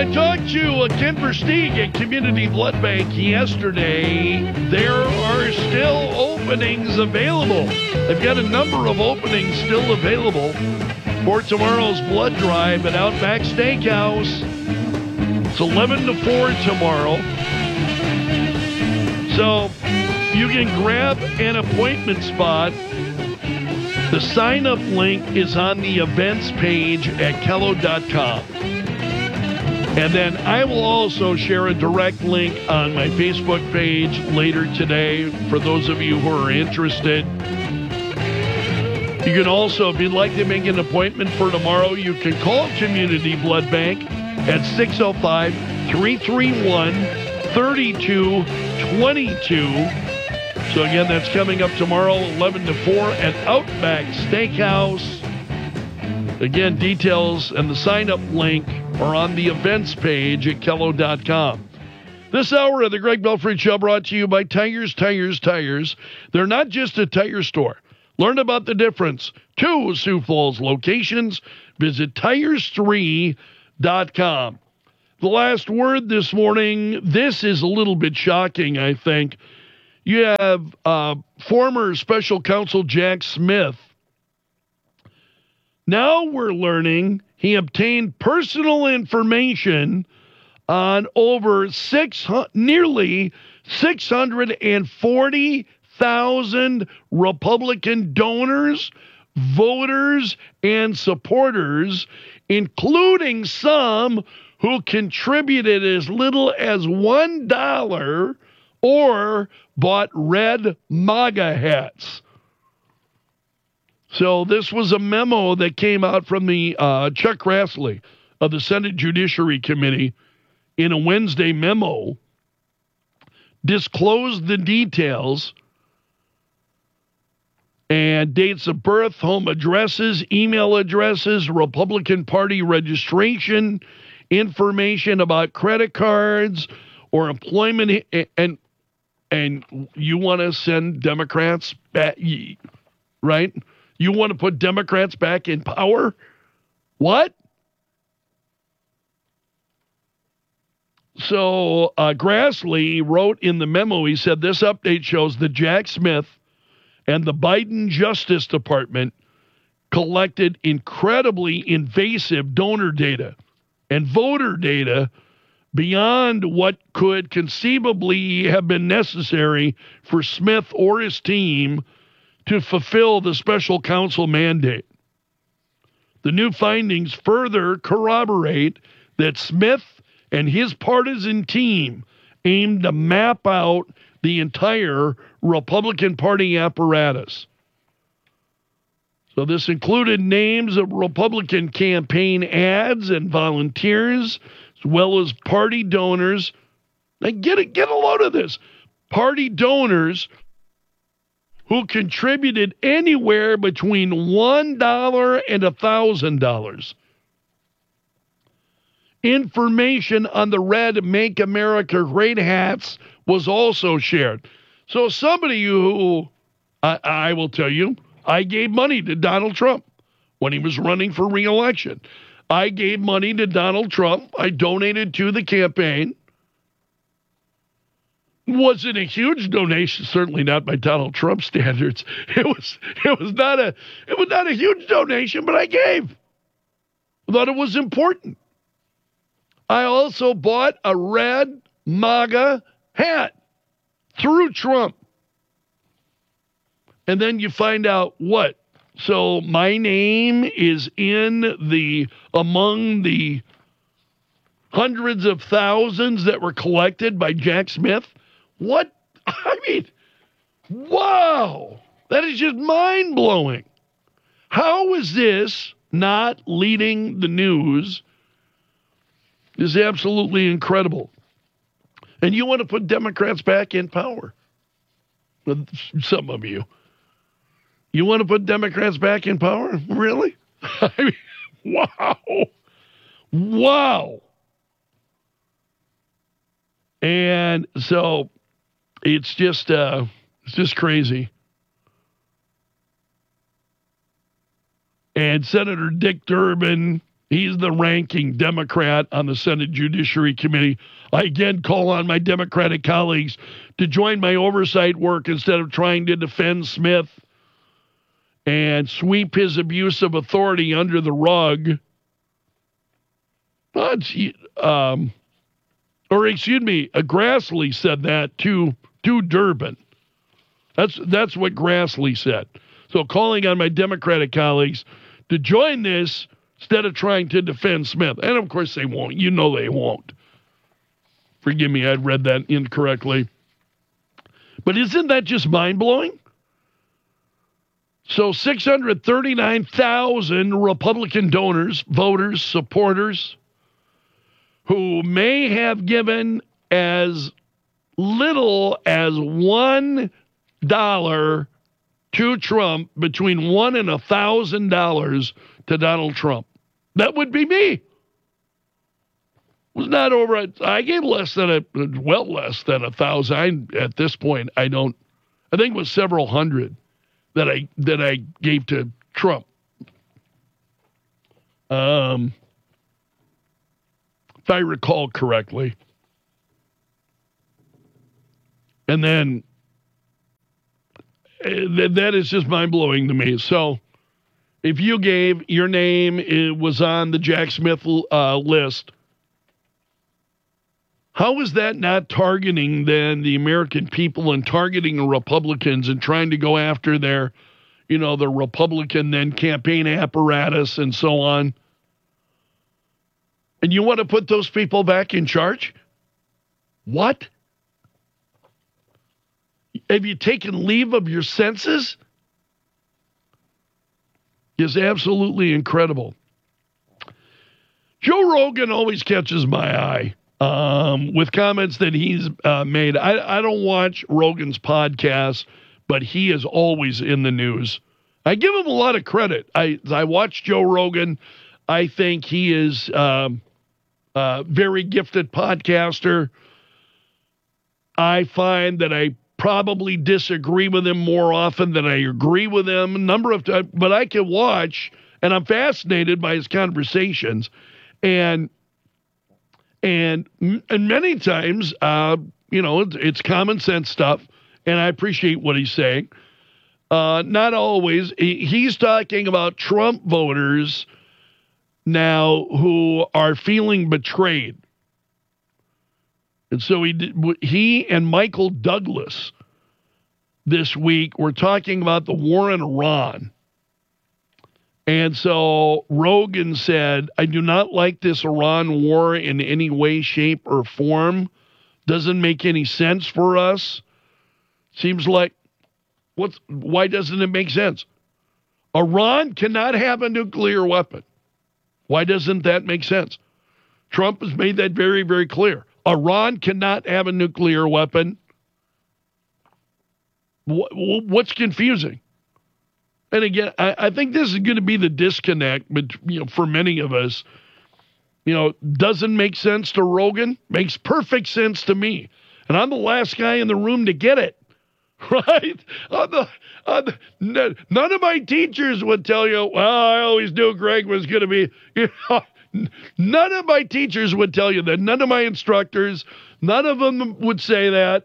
I talked to Ken Versteeg at Community Blood Bank yesterday. There are still openings available. They've got a number of openings still available for tomorrow's blood drive at Outback Steakhouse. It's 11 to 4 tomorrow. So you can grab an appointment spot. The sign-up link is on the events page at kello.com. And then I will also share a direct link on my Facebook page later today for those of you who are interested. You can also, if you'd like to make an appointment for tomorrow, you can call Community Blood Bank at 605-331-3222. So again, that's coming up tomorrow, 11 to 4 at Outback Steakhouse. Again, details and the sign-up link are on the events page at kello.com. This hour of the Greg Belfry Show brought to you by Tires. They're not just a tire store. Learn about the difference. 2 Sioux Falls locations. Visit tires3.com. The last word this morning, this is a little bit shocking, I think. You have former special counsel Jack Smith. Now we're learning he obtained personal information on over nearly 640,000 Republican donors, voters, and supporters, including some who contributed as little as $1 or bought red MAGA hats. So this was a memo that came out from the Chuck Grassley of the Senate Judiciary Committee in a Wednesday memo, disclosed the details and dates of birth, home addresses, email addresses, Republican Party registration, information about credit cards or employment, and you want to send Democrats back, right? You want to put Democrats back in power? What? So Grassley wrote in the memo, he said, this update shows that Jack Smith and the Biden Justice Department collected incredibly invasive donor data and voter data beyond what could conceivably have been necessary for Smith or his team to fulfill the special counsel mandate. The new findings further corroborate that Smith and his partisan team aimed to map out the entire Republican Party apparatus. So this included names of Republican campaign ads and volunteers, as well as party donors. Now get a load of this. Party donors who contributed anywhere between $1 and $1,000. Information on the red Make America Great hats was also shared. So somebody who, I will tell you, I gave money to Donald Trump when he was running for re-election. I gave money to Donald Trump. I donated to the campaign. Was it a huge donation? Certainly not by Donald Trump standards. It was not a huge donation, but I gave. I thought it was important. I also bought a red MAGA hat through Trump. And then you find out what? So my name is among the hundreds of thousands that were collected by Jack Smith. What? I mean, wow. That is just mind-blowing. How is this not leading the news? This is absolutely incredible. And you want to put Democrats back in power? Some of you. You want to put Democrats back in power? Really? I mean, wow. Wow. And so it's just crazy. And Senator Dick Durbin He's the ranking Democrat on the Senate Judiciary Committee. I again call on my Democratic colleagues to join my oversight work instead of trying to defend Smith and sweep his abuse of authority under the rug. Grassley said that to Durbin. That's what Grassley said. So calling on my Democratic colleagues to join this instead of trying to defend Smith. And of course they won't. You know they won't. Forgive me, I read that incorrectly. But isn't that just mind-blowing? So 639,000 Republican donors, voters, supporters, who may have given as little as $1 to Trump, between $1 and $1,000 to Donald Trump. That would be me. It was not over. I gave less than less than 1,000. At this point, I think it was several hundred that I gave to Trump. If I recall correctly. And then that is just mind-blowing to me. So if you gave your name, it was on the Jack Smith list, how is that not targeting then the American people and targeting the Republicans and trying to go after their, the Republican then campaign apparatus and so on? And you want to put those people back in charge? What? Have you taken leave of your senses? It's absolutely incredible. Joe Rogan always catches my eye with comments that he's made. I don't watch Rogan's podcast, but he is always in the news. I give him a lot of credit. I watch Joe Rogan. I think he is a very gifted podcaster. I find that I probably disagree with him more often than I agree with him a number of times, but I can watch, and I'm fascinated by his conversations, and many times, it's common sense stuff, and I appreciate what he's saying. Not always. He's talking about Trump voters now who are feeling betrayed. And so he and Michael Douglas this week were talking about the war in Iran. And so Rogan said, I do not like this Iran war in any way, shape, or form. Doesn't make any sense for us. Seems like, why doesn't it make sense? Iran cannot have a nuclear weapon. Why doesn't that make sense? Trump has made that very, very clear. Iran cannot have a nuclear weapon. What's confusing? And again, I think this is going to be the disconnect, but for many of us, doesn't make sense to Rogan, makes perfect sense to me, and I'm the last guy in the room to get it, right? None of my teachers would tell you, well, I always knew Greg was going to be, None of my teachers would tell you that. None of my instructors, none of them would say that.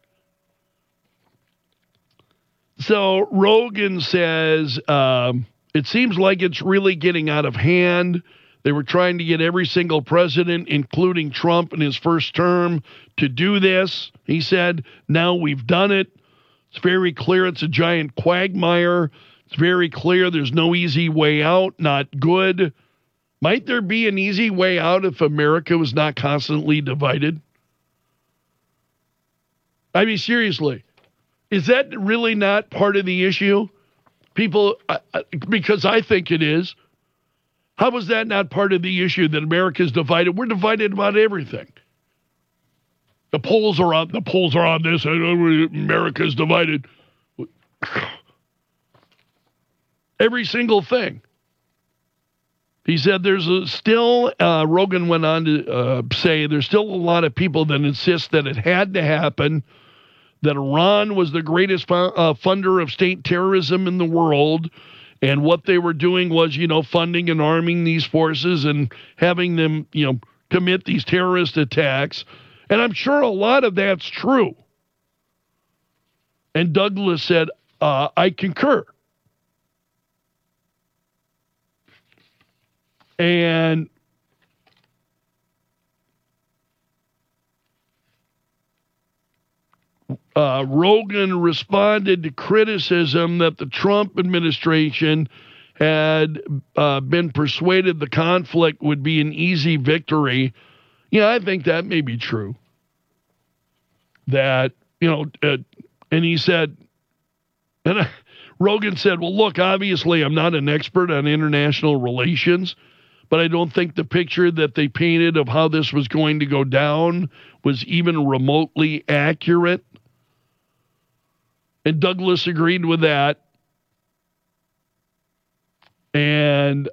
So Rogan says, it seems like it's really getting out of hand. They were trying to get every single president, including Trump in his first term, to do this. He said, now we've done it. It's very clear it's a giant quagmire. It's very clear there's no easy way out, not good. Might there be an easy way out if America was not constantly divided? I mean, seriously, is that really not part of the issue? People, because I think it is. How was that not part of the issue that America is divided? We're divided about everything. The polls are on this. America's divided. Every single thing. He said Rogan went on to say there's still a lot of people that insist that it had to happen, that Iran was the greatest funder of state terrorism in the world, And what they were doing was, funding and arming these forces and having them, commit these terrorist attacks. And I'm sure a lot of that's true. And Douglas said, I concur. And Rogan responded to criticism that the Trump administration had been persuaded the conflict would be an easy victory. Yeah, I think that may be true. That, and he said, Rogan said, well, look, obviously I'm not an expert on international relations, but I don't think the picture that they painted of how this was going to go down was even remotely accurate. And Douglas agreed with that. And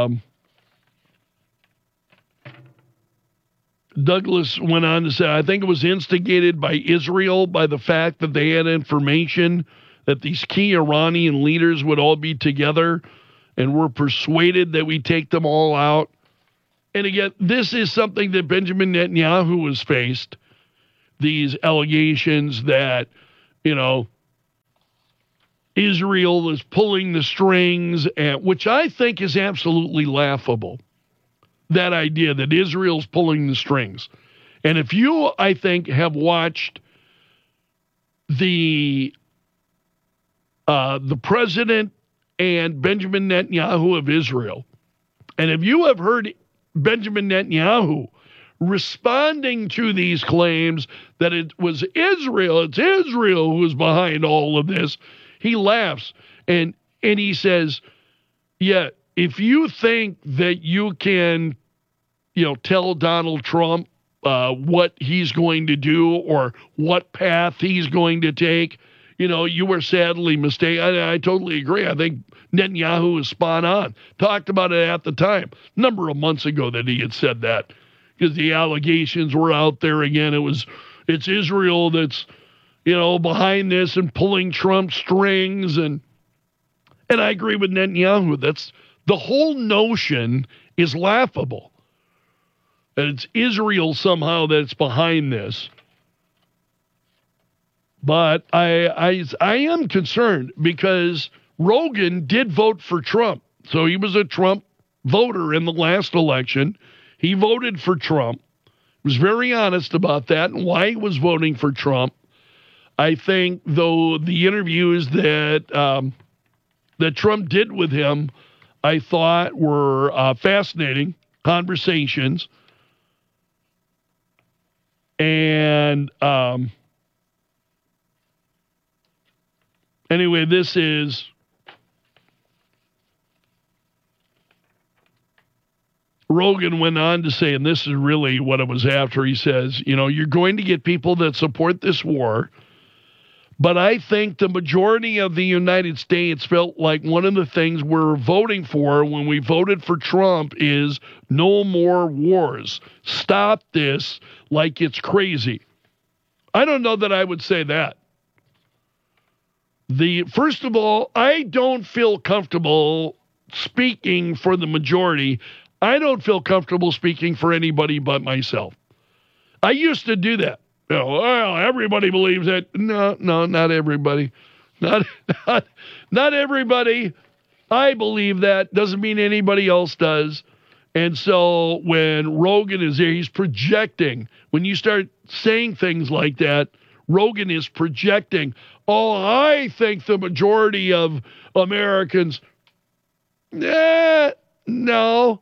Douglas went on to say, I think it was instigated by Israel by the fact that they had information that these key Iranian leaders would all be together and were persuaded that we take them all out. And again, this is something that Benjamin Netanyahu has faced, these allegations that, Israel is pulling the strings, which I think is absolutely laughable. That idea that Israel's pulling the strings. And if you, I think, have watched the president and Benjamin Netanyahu of Israel, and if you have heard Benjamin Netanyahu responding to these claims that it's Israel who is behind all of this, he laughs and he says, yeah, if you think that you can, tell Donald Trump what he's going to do or what path he's going to take, you were sadly mistaken. I totally agree. I think Netanyahu is spot on. Talked about it at the time, a number of months ago, that he had said that because the allegations were out there again. It's Israel that's, behind this and pulling Trump's strings. And I agree with Netanyahu. That's the whole notion is laughable. That it's Israel somehow that's behind this. But I am concerned because Rogan did vote for Trump. So he was a Trump voter in the last election. He voted for Trump. He was very honest about that and why he was voting for Trump. I think, though, the interviews that Trump did with him, I thought were fascinating conversations. And anyway, this is Rogan went on to say, and this is really what it was after, he says, you're going to get people that support this war. But I think the majority of the United States felt like one of the things we're voting for when we voted for Trump is no more wars. Stop this like it's crazy. I don't know that I would say that. First of all, I don't feel comfortable speaking for the majority. I don't feel comfortable speaking for anybody but myself. I used to do that. Well, everybody believes that. No, not everybody. Not everybody. I believe that. Doesn't mean anybody else does. And so when Rogan is there, he's projecting. When you start saying things like that, Rogan is projecting. Oh, I think the majority of Americans. No.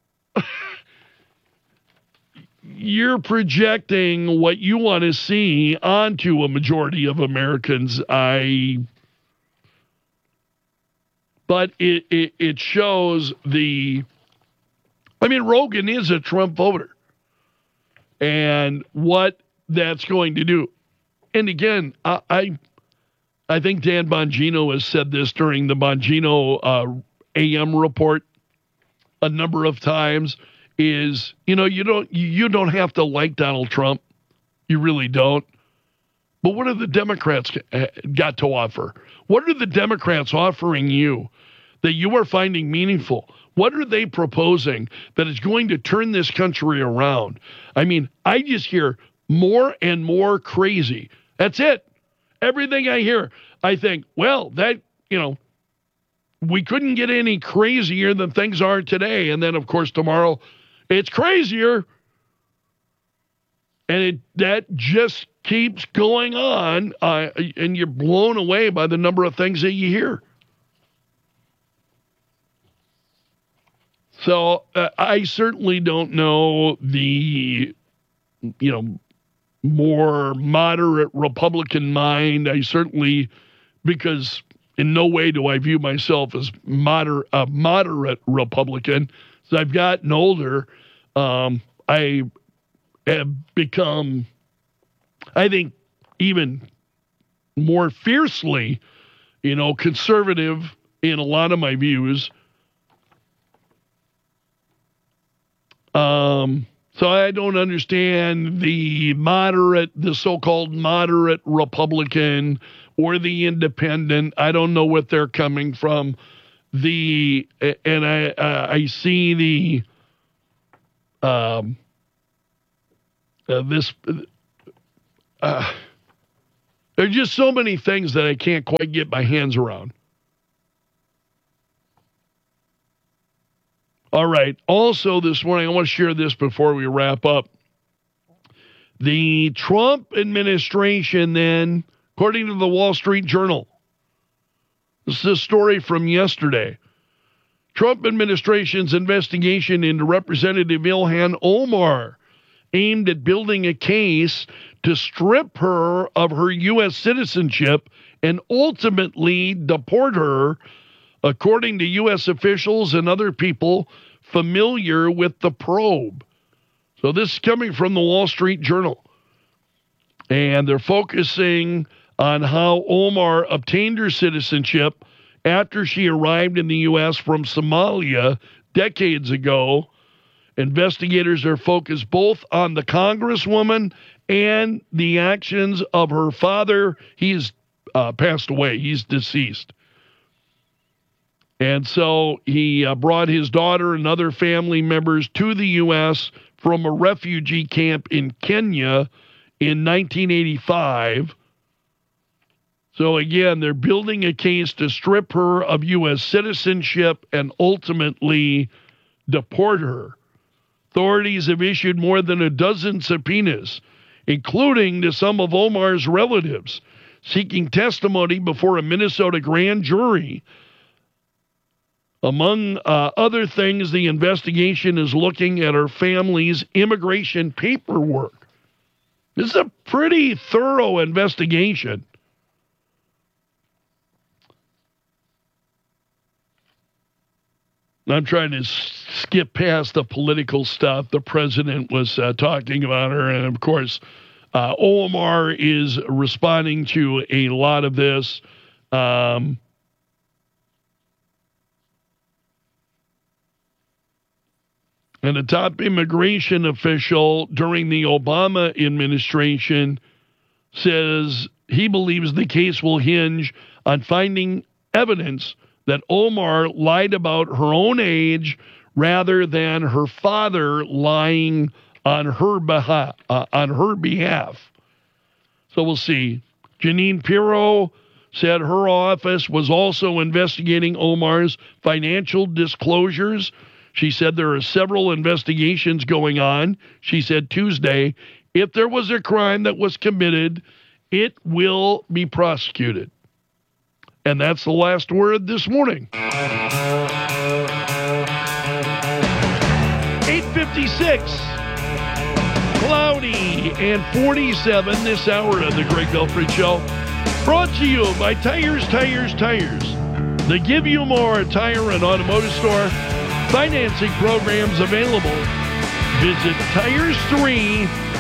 You're projecting what you want to see onto a majority of Americans. But it shows Rogan is a Trump voter and what that's going to do. And again, I think Dan Bongino has said this during the Bongino AM report a number of times. Is, you don't have to like Donald Trump. You really don't. But what have the Democrats got to offer? What are the Democrats offering you that you are finding meaningful? What are they proposing that is going to turn this country around? I mean, I just hear more and more crazy. That's it. Everything I hear, I think, well, that, we couldn't get any crazier than things are today. And then, of course, tomorrow, it's crazier. And that just keeps going on, and you're blown away by the number of things that you hear. So I certainly don't know the, more moderate Republican mind. I certainly, because in no way do I view myself as a moderate Republican. As I've gotten older, I have become, I think, even more fiercely, conservative in a lot of my views. So I don't understand the so-called moderate Republican or the independent. I don't know what they're coming from. And I see there's just so many things that I can't quite get my hands around. All right. Also this morning, I want to share this before we wrap up. The Trump administration then, according to the Wall Street Journal, this is a story from yesterday. Trump administration's investigation into Representative Ilhan Omar aimed at building a case to strip her of her U.S. citizenship and ultimately deport her, according to U.S. officials and other people familiar with the probe. So this is coming from the Wall Street Journal. And they're focusing on how Omar obtained her citizenship after she arrived in the U.S. from Somalia decades ago. Investigators are focused both on the Congresswoman and the actions of her father. He's passed away. He's deceased. And so he brought his daughter and other family members to the U.S. from a refugee camp in Kenya in 1985. So again, they're building a case to strip her of U.S. citizenship and ultimately deport her. Authorities have issued more than a dozen subpoenas, including to some of Omar's relatives, seeking testimony before a Minnesota grand jury. Among other things, the investigation is looking at her family's immigration paperwork. This is a pretty thorough investigation. I'm trying to skip past the political stuff. The president was talking about her, and of course, Omar is responding to a lot of this. And a top immigration official during the Obama administration says he believes the case will hinge on finding evidence that Omar lied about her own age rather than her father lying on her behalf. So we'll see. Jeanine Pirro said her office was also investigating Omar's financial disclosures. She said there are several investigations going on. She said Tuesday, if there was a crime that was committed, it will be prosecuted. And that's the last word this morning. 8:56, cloudy and 47 this hour of the Greg Belfry Show. Brought to you by Tires. They give you more tire and automotive store. Financing programs available. Visit Tires3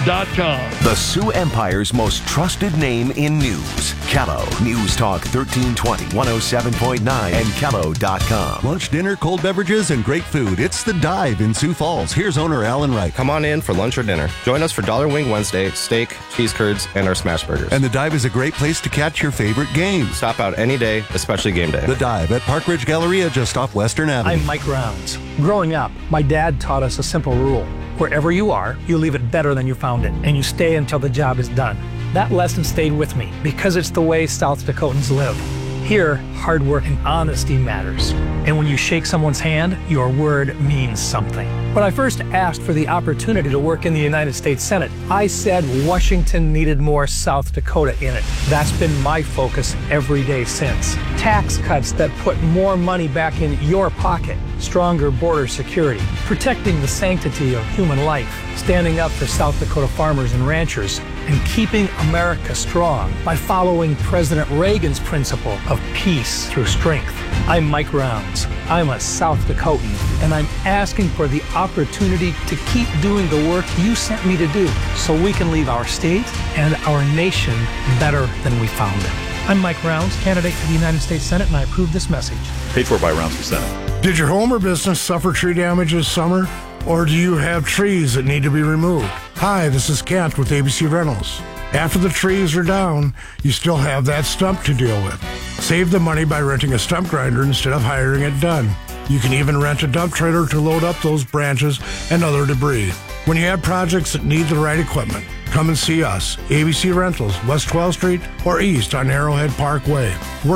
The Sioux Empire's most trusted name in news. Kello News Talk 1320, 107.9, and Kello.com. Lunch, dinner, cold beverages, and great food. It's The Dive in Sioux Falls. Here's owner Alan Wright. Come on in for lunch or dinner. Join us for Dollar Wing Wednesday, steak, cheese curds, and our smash burgers. And The Dive is a great place to catch your favorite games. Stop out any day, especially game day. The Dive at Park Ridge Galleria just off Western Avenue. I'm Mike Rounds. Growing up, my dad taught us a simple rule. Wherever you are, you leave it better than you found it, and you stay until the job is done. That lesson stayed with me because it's the way South Dakotans live. Here, hard work and honesty matters. And when you shake someone's hand, your word means something. When I first asked for the opportunity to work in the United States Senate, I said Washington needed more South Dakota in it. That's been my focus every day since. Tax cuts that put more money back in your pocket, stronger border security, protecting the sanctity of human life, standing up for South Dakota farmers and ranchers, and keeping America strong by following President Reagan's principle of peace through strength. I'm Mike Rounds. I'm a South Dakotan, and I'm asking for the opportunity to keep doing the work you sent me to do so we can leave our state and our nation better than we found it. I'm Mike Rounds, candidate for the United States Senate, and I approve this message. Paid for by Rounds for Senate. Did your home or business suffer tree damage this summer? Or do you have trees that need to be removed? Hi, this is Kent with ABC Rentals. After the trees are down, you still have that stump to deal with. Save the money by renting a stump grinder instead of hiring it done. You can even rent a dump trailer to load up those branches and other debris. When you have projects that need the right equipment, come and see us. ABC Rentals, West 12th Street or east on Arrowhead Parkway.